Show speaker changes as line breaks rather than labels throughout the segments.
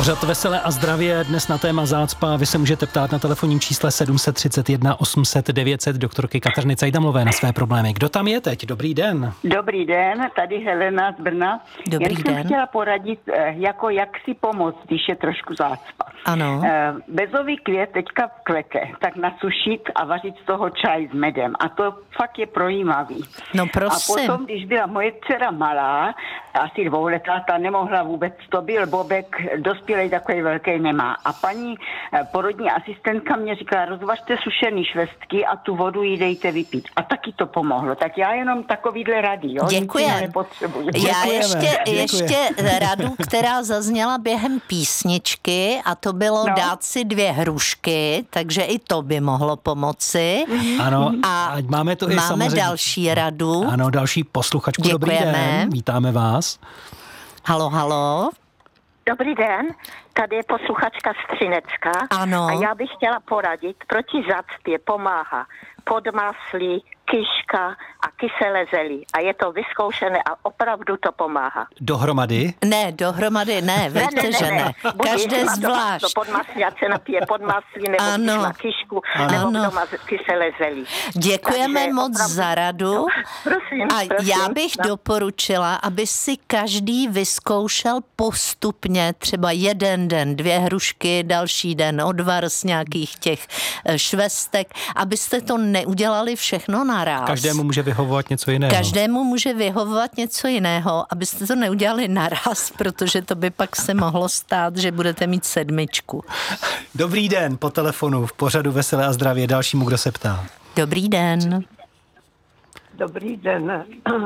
Pořad Veselé a zdravě dnes na téma zácpa. Vy se můžete ptát na telefonním čísle 731 800 900 doktorky Kateřiny Cajdamlové na své problémy. Kdo tam je teď? Dobrý den.
Dobrý den, tady Helena z Brna.
Dobrý den.
Jsem chtěla poradit, jak si pomoct, když je trošku zácpa.
Ano.
Bezový květ teďka kvete, tak nasušit a vařit z toho čaj s medem. A to fakt je projímavý.
No prosím.
A potom, když byla moje dcera malá, asi 2letá, ta nemohla vůbec, to byl bobek, dospělej takový velký nemá. A paní porodní asistentka mě říkala, rozvažte sušený švestky a tu vodu jí dejte vypít. A taky to pomohlo. Tak já jenom takovýhle rady, jo?
Děkujem. Já ještě radu, která zazněla během písničky, a to bylo dát si 2 hrušky, takže i to by mohlo pomoci.
Ano,
a
máme tu i samozřejmě
další radu.
Ano, další posluchačku.
Děkujeme.
Dobrý den, vítáme vás.
Halo, halo.
Dobrý den, tady je posluchačka Střinecka.
Ano.
A já bych chtěla poradit, proti zácpě pomáhá podmaslí, kyška a kyselé zelí. A je to vyzkoušené a opravdu to pomáhá.
Dohromady?
Ne, dohromady ne, veďte, že ne. Každé zvlášť.
Podmaslí, ať se napije podmaslí, nebo kyšku, nebo doma kyselé zelí.
Děkujeme
takže
moc za radu.
No, prosím.
Já bych doporučila, aby si každý vyzkoušel postupně, třeba jeden den 2 hrušky, další den odvar z nějakých těch švestek, abyste to neudělali všechno naráz.
Každému může vyhovovat něco jiného.
Každému může vyhovovat něco jiného, abyste to neudělali naraz, protože to by pak se mohlo stát, že budete mít 7.
Dobrý den, po telefonu v pořadu Veselé a zdravě dalšímu, kdo se ptá.
Dobrý den.
Dobrý den.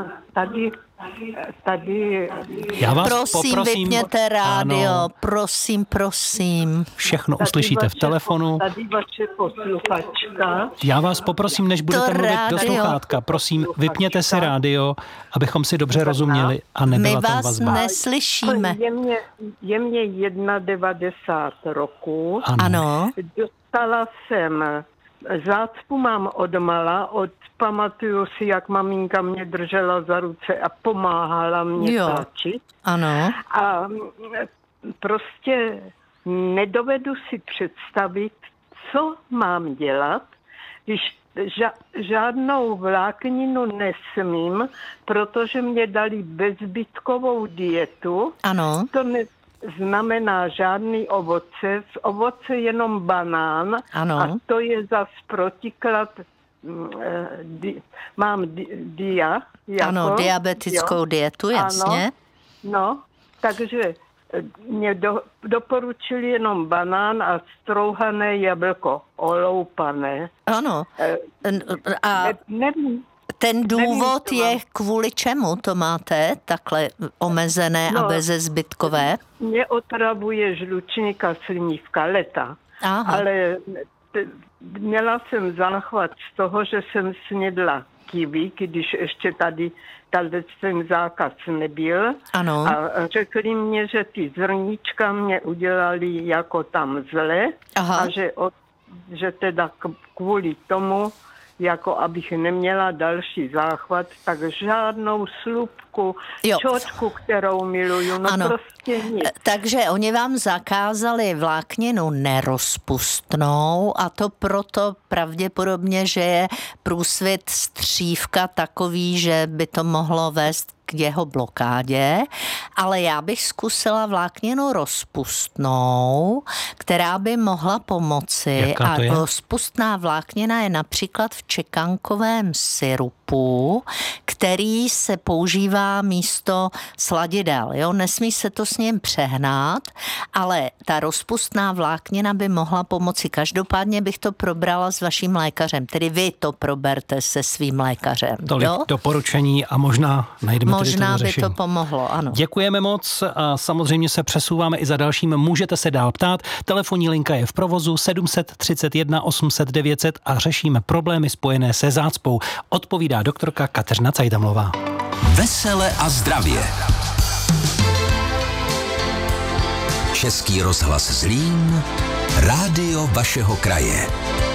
Tady.
Já vás
prosím,
poprosím,
vypněte rádio,
ano,
prosím.
Všechno uslyšíte v telefonu.
Tady vaše posluchačka.
Já vás poprosím, než budete mluvit do sluchátka, prosím, vypněte si rádio, abychom si dobře rozuměli a nebyla tam vazba.
My vás neslyšíme.
Je mě 91 roku.
Ano.
Dostala jsem zácpu, mám odmala, pamatuju si, jak maminka mě držela za ruce a pomáhala mě táčit.
Ano.
A prostě nedovedu si představit, co mám dělat, když žádnou vlákninu nesmím, protože mě dali bezbytkovou dietu.
Ano.
To znamená žádný ovoce, z ovoce jenom banán.
Ano.
A to je zas protiklad. Mám
ano, diabetickou dietu, jasně.
Ano, no, takže mě doporučili jenom banán a strouhané jablko, oloupané.
Ano. A
nevím.
Ten důvod je, kvůli čemu to máte takhle omezené a bezezbytkové?
Mě otravuje žlučník a slinivka leta.
Aha.
Ale měla jsem záchvat z toho, že jsem snědla kiwi, když ještě tady ten zákaz nebyl.
Ano.
A řekli mě, že ty zrníčka mě udělali jako tam zle. Aha. A že teda kvůli tomu, jako abych neměla další záchvat, tak žádnou slupku, čočku, kterou miluju, prostě nic.
Takže oni vám zakázali vlákninu nerozpustnou a to proto pravděpodobně, že je průsvit střívka takový, že by to mohlo vést k jeho blokádě, ale já bych zkusila vlákninu rozpustnou, která by mohla pomoci. A rozpustná vláknina je například v čekankovém syrupu, který se používá místo sladidel. Jo? Nesmí se to s ním přehnat, ale ta rozpustná vláknina by mohla pomoci. Každopádně bych to probrala s vaším lékařem, tedy vy to proberte se svým lékařem.
Tolik doporučení a možná najdeme
možná by to pomohlo, ano.
Děkujeme moc a samozřejmě se přesouváme i za dalším. Můžete se dál ptát. Telefonní linka je v provozu 731 800 900 a řešíme problémy spojené se zácpou. Odpovídá doktorka Kateřina Cajdamlová.
Vesele a zdravě. Český rozhlas Zlín, rádio vašeho kraje.